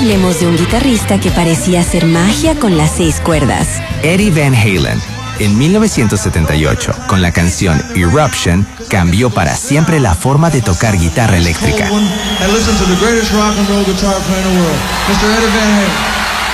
Hablemos de un guitarrista que parecía hacer magia con las 6 cuerdas. Eddie Van Halen, en 1978, con la canción Eruption, cambió para siempre la forma de tocar guitarra eléctrica. And listen to the greatest rock and roll guitar player in the world, Mr. Eddie Van Halen.